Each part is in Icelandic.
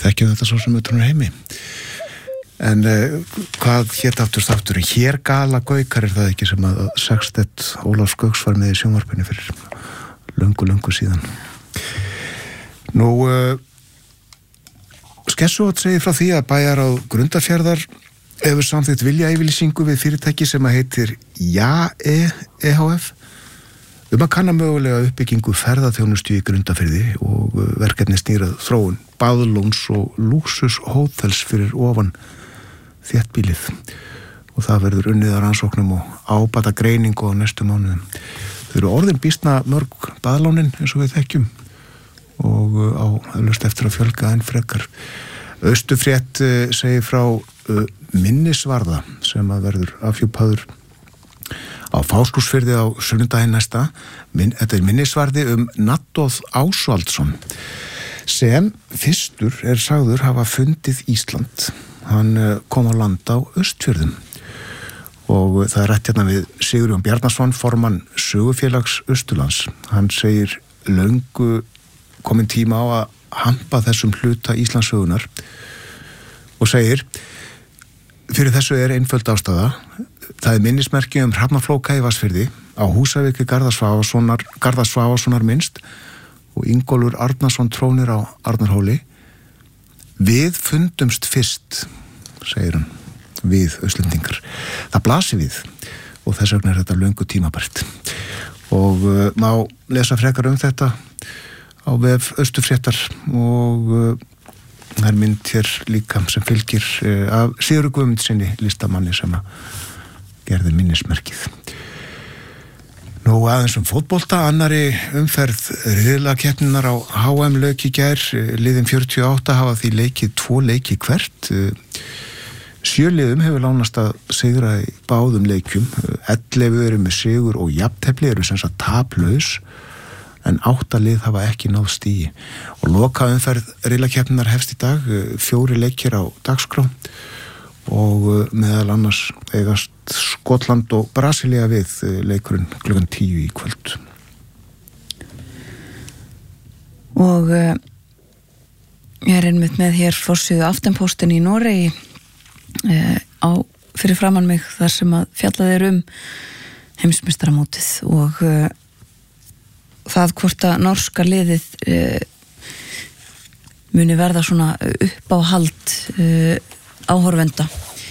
þekkjum þetta svo sem utan úr heimi. En hvað hét aftur þátturinn? Hér gala gaukar það ekki sem að Sextet Ólafs Gauks var með í sjónvarpinu fyrir löngu síðan. Nú, Skessuhótt segir frá því að bæjarráð Grundarfjarðar hefur samþykkt viljayfirlýsingu við fyrirtæki sem að heitir EHF að kanna mögulega uppbyggingu ferðaþjónustu í Grundarfirði og verkefni snýrað þróun baðlóns og lúxushótels fyrir ofan þéttbýlið og það verður unnið að rannsóknum og ábata greiningu á næstu mánuðum. Þau eru orðin býsna mörg baðlónin eins og við þekkjum og á eflaust eftir að fjölga enn frekar. Austurfrétt segir frá minnisvarða sem að verður afhjúpaður á Fáskrúðsfirði á sunnudaginn næsta. Þetta minnisvarði Nattóð Ásvaldsson sem fyrstur sagður hafa fundið Ísland. Hann kom á land á Austfjörðum og það rætt hérna við Sigurjón Bjarnason, formann Sögufélags Austurlands. Hann segir löngu komin tíma á að hampa þessum hluta Íslandssögunar og segir fyrir þessu einföld ástæða. Það minnismerki Hrafnaflóka í Vatnsfirði, á Húsavík Garðars Svavasonar minnst og Ingólfur Arnarsson trónir á Arnarhóli. Við fundumst fyrst, segir hann, við Íslendingar. Það blasir við og þess vegna þetta löngu tímabært. Og má lesa frekar þetta á vef Austurfréttar og það mynd hér líka sem fylgir af Sigurði Guðmundsssyni listamanni sem að gerði minnismerkið. Nú aðeins fótbolta, annarri umferð riðlakeppninnar á HM lauk í gær, liðin 48 hafa því leikið 2 leiki hvert. 7 liðum hefur lánast að sigra í báðum leikjum, 11 eru með sigur og jafntefli eru sem sagt taplaus, en 8 lið hafa ekki náð stigi. Og loka umferð riðlakeppninnar hefst í dag, 4 leikir á dagskrá og meðal annars eigast Skotland og Brasilía við leikurinn klukkan 10 í kvöld. Og ég einmitt með hér forsíðu Aftenposten í Noregi fyrir framan mig þar sem að fjallað heimsmeistaramótið og það hvort að norska liðið muni verða svona upp á hald áhorfenda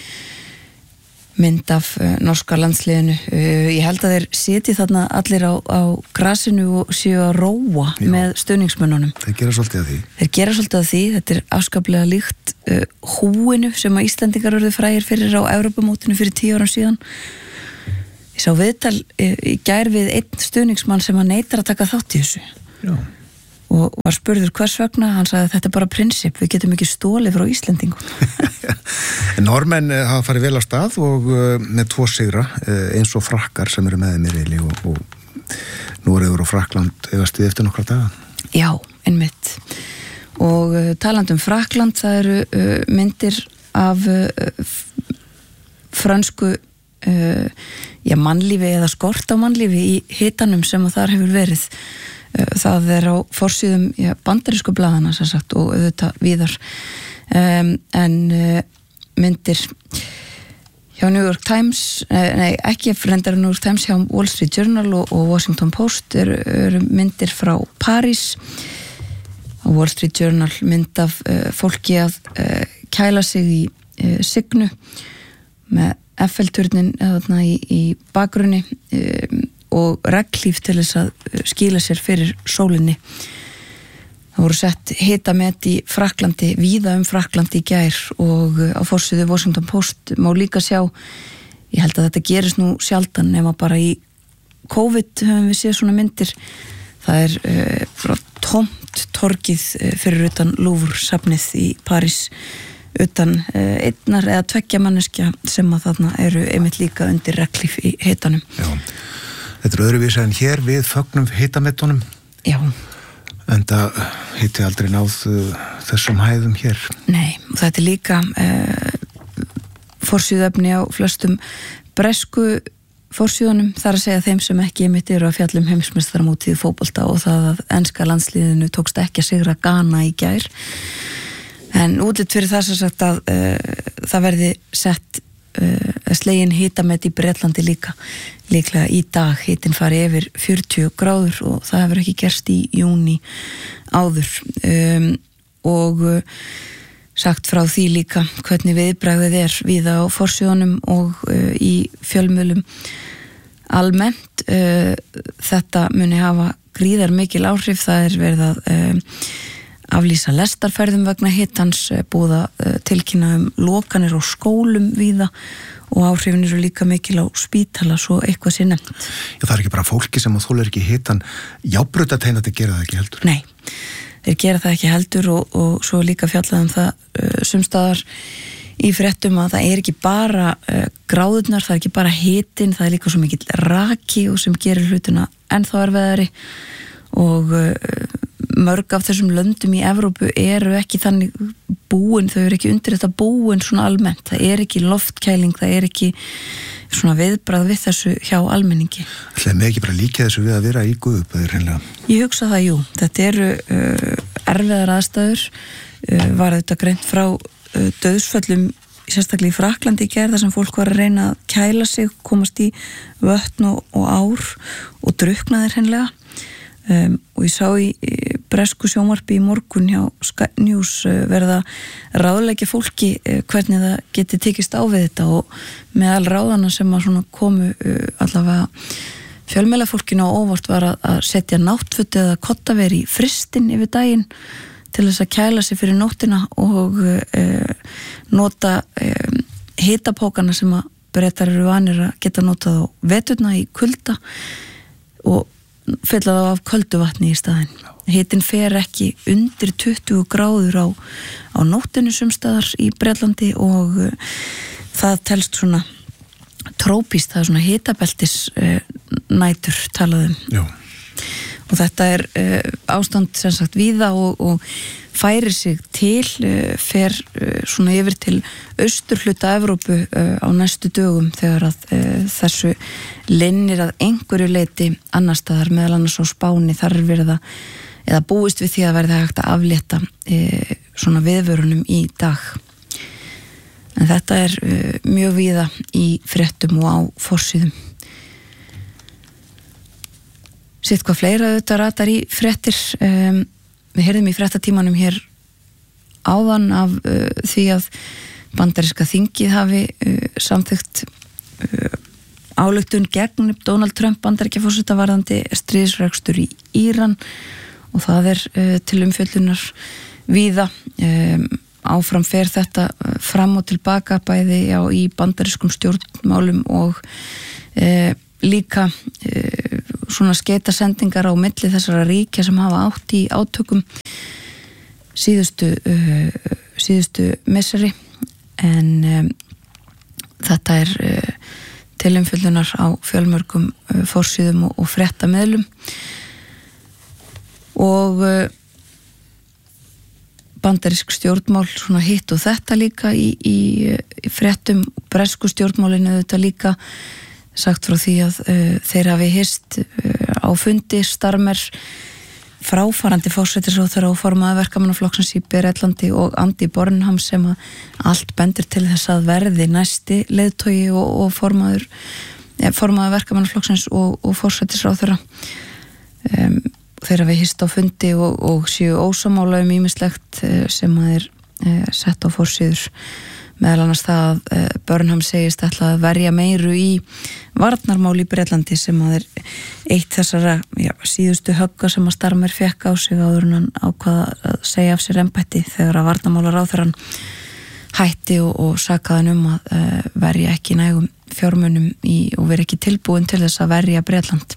mynd af norska landsliðinu. Ég held að þeir sitji þarna allir á grasinu og séu að róa með stuðningsmönnunum. Þeir gera svolítið að því. Þetta afskaplega líkt húinu sem að Íslendingar urðu frægir fyrir á Evrópumótinu fyrir 10 árum síðan. Ég sá viðtal í gær við einn stuðningsmann sem að neitar að taka þátt í þessu. Já. Og var spurður hvers vegna, hann sagði að þetta bara prinsip, við getum ekki stólið frá Íslendingum. Normenn hafa farið vel á stað og með 2 sigra, eins og Frakkar sem eru með þeim í riðli og Noregur og Frakkland eigast við eftir nokkra daga. Já, einmitt. Og talandi Frakkland, það eru myndir af frönsku mannlífi eða skort á mannlífi í hitanum sem að þar hefur verið. Það á forsíðum bandarísku blaðana sem sagt og auðvitað víðar en myndir hjá New York Times ekki reyndar New York Times, hjá Wall Street Journal og Washington Post eru myndir frá París. Á Wall Street Journal mynd af fólki að kæla sig í Signu með Eiffelturnin í bakgrunni og regnhlíf til þess að skýla sér fyrir sólinni. Það voru sett hitamet í Frakklandi, víða Frakklandi í gær og á forsíðu Washington Post má líka sjá, ég held að þetta gerist nú sjaldan nema bara í COVID höfum við séð svona myndir. Það bara tómt torgið fyrir utan Louvre-safnið í París, utan einnar eða 2 manneskja sem að þarna eru einmitt líka undir regnhlíf í hitanum. Já. Þetta öðruvísi en hér við fögnum hitametunum. Já. En það hitti aldrei náð þessum hæðum hér. Nei, og þetta líka forsíðuefni á flestum bresku forsíðunum, þar að segja þeim sem ekki einmitt eru að fjalla heimsmeistaramótið í fótbolta og það að enska landsliðinu tókst ekki að sigra Ghana í gær. En útlit fyrir það sem sagt að það verði sett slegin hitamet í Bretlandi líklega í dag hitin fari yfir 40 gráður og það hefur ekki gerst í júní áður og sagt frá því líka hvernig viðbragðið víða á forsíðunum og í fjölmiðlum almennt. Þetta muni hafa gríðar mikil áhrif, það verið að aflýsa lestarferðum vegna hitans, búið að tilkynna lokanir á skólum víða og áhrifin eru líka mikil á spítala svo eitthvað sé nefnt. Já, það ekki bara fólki sem þolir ekki hitan, jábrautateinandi gera það ekki heldur? Nei, þeir gera það ekki heldur og svo líka fjallað það sumstaðar í fréttum að það ekki bara gráðurnar, það ekki bara hitin, það líka svo mikill raki og sem gerir hlutina ennþá erfiðari og mörg af þessum löndum í Evrópu eru ekki þannig búin, þau eru ekki undir þetta búin svona almennt, það ekki loftkæling, það ekki svona viðbragð við þessu hjá almenningi. Það með ekki bara líka þessu við að vera í guðubæður hreinlega? Ég hugsa það, jú. Þetta eru erfiðar aðstæður, var þetta greint frá dauðsföllum sérstaklega í Fraklandi í gær þar sem fólk var að reyna að kæla sig, komast í vötn og ár og drukknaði hreinlega. Og ég sá í bresku sjónvarpi í morgun hjá Sky News verða ráðleggja fólki hvernig það geti tekist á við þetta og meðal ráðana sem að svona komu allavega fjölmiðlafólkinu á óvart var að setja náttföt eða kottaveri í frystin yfir daginn til þess að kæla sig fyrir nóttina og nota hitapókana sem að Bretar eru vanir að geta notað á veturna í kulda og fylla þá af köldu vatni í staðinn. Hitin fer ekki undir 20 gráður á nóttinu sumstaðar í Bretlandi og það telst svona trópíst, það er svona hitabeltis nætur talaðum. Já. Og þetta ástand sem sagt víða og færir sig til, fer svona yfir til austurhluta Evrópu á næstu dögum þegar að þessu linnir að einhverju leyti annar staðar, meðal annars á Spáni, þar verið eða búist við því að verði hægt að aflétta svona viðvörunum í dag. En þetta mjög víða í fréttum og á forsíðum. Sitt hvað fleira auðvitað ratar í fréttir. Við heyrðum í fréttatímanum hér áðan af því að bandaríska þingið hafi samþykkt ályktun gegn Donald Trump bandaríkjaforseta varðandi stríðsrekstur í Íran og það til umfjöllunar víða. Áfram fer þetta fram og tilbaka bæði í bandarískum stjórnmálum og líka svona skeytasendingar á milli þessara ríkja sem hafa átt í átökum síðustu misseri en þetta til umfjöllunar á fjölmörgum forsíðum og fréttamiðlum og bandarísk stjórnmál svona hitt og þetta líka í fréttum. Bresku stjórnmálinu þetta líka sagt frá því að þeir hafi hist á fundi Starmer, fráfarandi forsætisráðherra og formaður verkamannaflokksins í Bretlandi og Andy Burnham sem að allt bendir til þess að verði næsti leiðtogi og formaður verkamannaflokksins og forsætisráðherra. Þeir hafi hist á fundi og séu ósamála ýmislegt sem að sett á forsíður. Meðal annars það að Burnham segist ætla að verja meiru í varnarmál í Bretlandi sem að eitt þessara síðustu högga sem að Starmer fekk á sig áður en hann ákvaða að segja af sér embætti þegar að varnarmálaráðherrann hætti og sakaði hann að verja ekki nægum fjármunum og veri ekki tilbúin til þess að verja Bretland.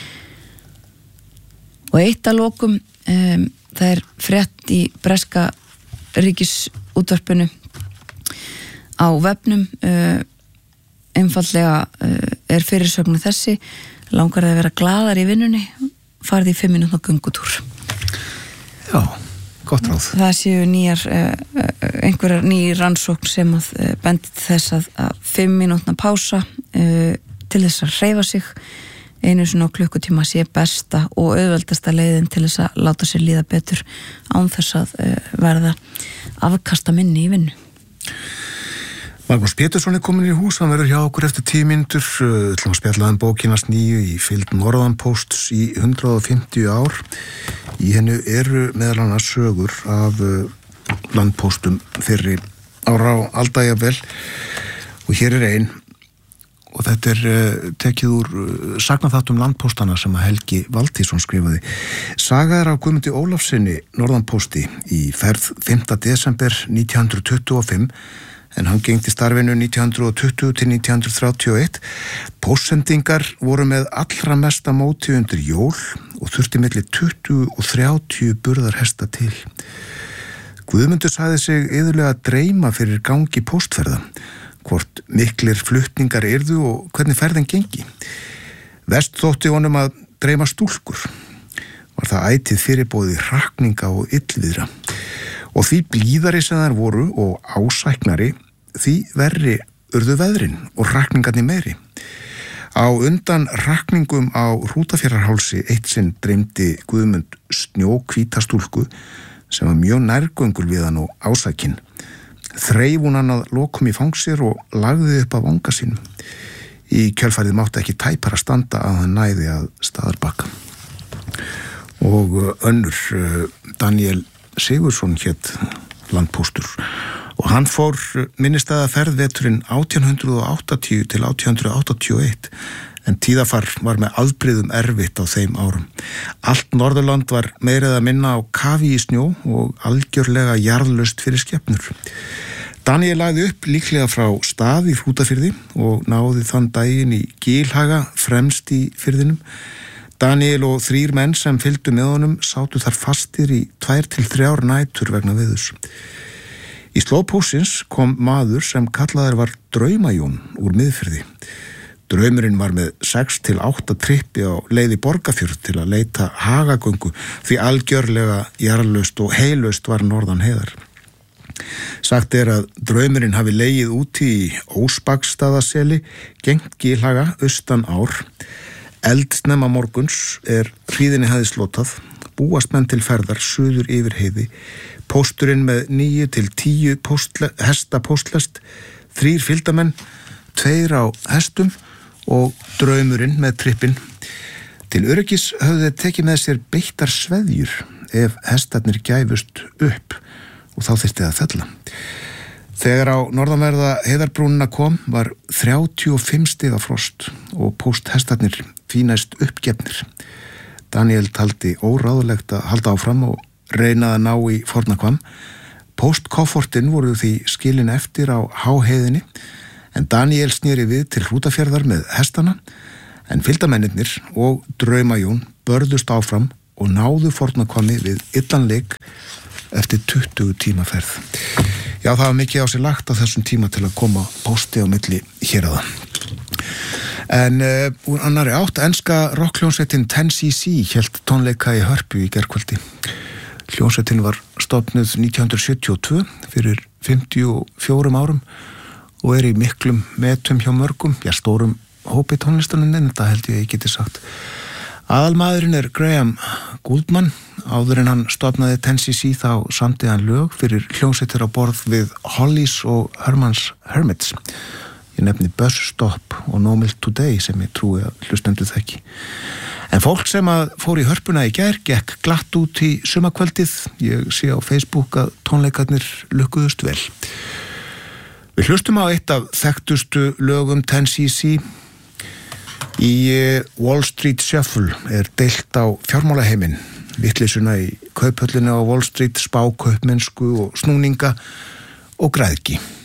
Og eitt að lokum, það frétt í breska ríkisútvarpinu á vefnum, einfaldlega fyrirsögnu þessi: langar það að vera glaðar í vinnunni, farið í 5 mínútna göngutúr. Já, gott ráð. Það séu einhverjar nýjar rannsókn sem að bendi þess að 5 mínútna pása til þess að hreyfa sig einu svona klukkutíma sé besta og auðveldasta leiðin til þess að láta sér líða betur án þess að verða afkasta minni í vinnu. Magnús Pétursson komin í hús, hann verður hjá okkur eftir 10 mínútur, ætlum að spjalla bókinast 9 í fylgd Norðanpósts í 150 ár. Í hennu eru meðal annars sögur af landpóstum fyrri ára á aldægjafel og hér er ein og þetta er tekið úr sagnaþáttum landpóstana sem að Helgi Valtísson skrifaði. Saga af Guðmundi Ólafssyni Norðanpósti í ferð 5. desember 1925 en hann gegndi starfinu 1920 til 1931. Póstsendingar voru með allra mesta móti undir jól og þurfti milli 20 og 30 burðarhesta til. Guðmundur sagði sig iðulega að dreyma fyrir gangi póstferða, hvort miklir flutningar yrðu og hvernig ferðin gengi. Vest þótti honum að dreyma stúlkur. Var það ætið fyrirbóði hrakninga og illviðra. Og því blíðari sem þær voru og ásæknari, því verri urðu veðrin og hrakningarnir meiri. Á undan hrakningum á Hrútafjarðarhálsi eitt sinn dreymdi Guðmund snjóhvíta stúlku sem var mjög nærgöngul við hann og ásækin. Þreif hún hann að lokum í fang sér og lagði upp að vanga sínum. Í kjölfarið mátti ekki tæpara standa að hann næði að staðarbakka. Og önnur Daniel Sigurðsson hét landpóstur og hann fór minnistæða ferðveturinn 1880 til 1881 en tíðafar var með afbrigðum erfitt á þeim árum. Allt Norðurland var meira eða minna á kafi í snjó og algjörlega jarðlaust fyrir skepnur. Daniel lagði upp líklega frá stað í Hrútafirði og náði þann daginn í Gilhaga fremst í firðinum. Daniel og 3 menn sem fylgdu með honum sátu þar fastir í 2 til 3 nætur vegna veðurs. Í slóp hússins kom maður sem kallaður var Draumajón úr Miðfirði. Draumurinn var með 6 til 8 trippi á leið í Borgarfjörð til að leita hagagöngu því algjörlega jarðlaust og heilaust var norðan heiðar. Sagt er að draumurinn hafi legið úti í Ósbaksstaðaseli, gengt Gilhaga austan ár. Eldsnemma morguns er hríðinni hafði slotað, búast menn til ferðar suður yfir heiði, pósturinn með 9 til 10 hesta póstlest, 3 fylgdamenn, 2 á hestum og draumurinn með trippin. Til öryggis höfðu þeir tekið með sér beittar sveðjur ef hestarnir gæfust upp og þá þyrfti að fella. Þegar á norðanverða heiðarbrúnina kom var 35 stiga frost og pósthestarnir fínæst uppgefnir. Daniel taldi óráðlegt að halda áfram og reynaði að ná í Fornahvamm. Póstkoffortin voru því skilin eftir á háheiðinni en Daniel sneri við til Hrútafjarðar með hestana en fylgdamennirnir og Draumajón börðust áfram og náðu Fornahvammi við illan leik eftir 20 tíma ferð. Já, það var mikið á sig lagt á þessum tíma til að koma pósti á milli héraða. En úr annarri átt, enska rockhljónsveitin 10cc hélt tónleika í Hörpu í gærkvöldi. Hljónsveitin var stofnuð 1972 fyrir 54 árum og er í miklum metum hjá mörgum, stórum hópi tónlistarinn en þetta held ég geti sagt. Aðalmaðurinn er Graham Gouldman. Áður en hann stofnaði 10cc þá samdi hann lög fyrir hljónsveitir á borð við Hollies og Herman's Hermits. Ég nefni Bus Stop og No Milk Today sem ég trúi að hlustendur þekki. En fólk sem að fór í Hörpuna í gær gekk glatt út í sumarkvöldið. Ég sé á Facebook að tónleikarnir lukkuðust vel. Við hlustum á eitt af þekktustu lögum 10cc. Í Wall Street Shuffle er deilt á fjármálaheiminn, vitleysuna í kauphöllinu á Wall Street, spákaupmennsku og snúninga og græðgi.